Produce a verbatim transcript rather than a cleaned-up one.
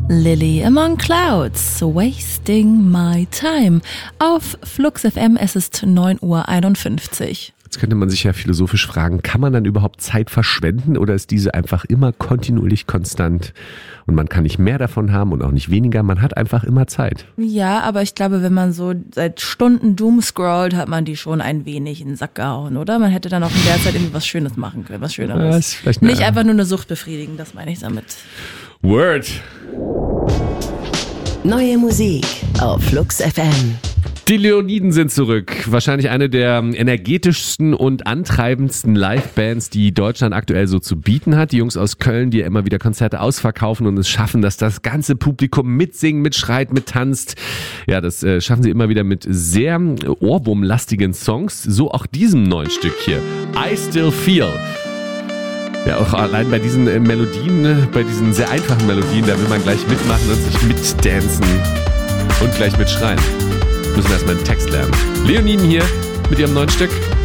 Lily Among Clouds, Wasting My Time. Auf Flux F M, es ist neun Uhr einundfünfzig. Jetzt könnte man sich ja philosophisch fragen, kann man dann überhaupt Zeit verschwenden oder ist diese einfach immer kontinuierlich konstant und man kann nicht mehr davon haben und auch nicht weniger, man hat einfach immer Zeit. Ja, aber ich glaube, wenn man so seit Stunden Doom scrollt, hat man die schon ein wenig in den Sack gehauen, oder? Man hätte dann auch in der Zeit irgendwie was Schönes machen können, was Schöneres. Ja, ist vielleicht nicht eine, einfach nur eine Sucht befriedigen, das meine ich damit. Word. Neue Musik auf Flux F M. Die Leoniden sind zurück. Wahrscheinlich eine der energetischsten und antreibendsten Live-Bands, die Deutschland aktuell so zu bieten hat. Die Jungs aus Köln, die ja immer wieder Konzerte ausverkaufen und es schaffen, dass das ganze Publikum mitsingen, mitschreit, mittanzt. Ja, das äh, schaffen sie immer wieder mit sehr ohrwurmlastigen Songs. So auch diesem neuen Stück hier. I Still Feel. Ja, auch allein bei diesen äh, Melodien, bei diesen sehr einfachen Melodien, da will man gleich mitmachen und sich mitdancen und gleich mitschreien. Müssen wir erstmal den Text lernen. Leoniden hier mit ihrem neuen Stück.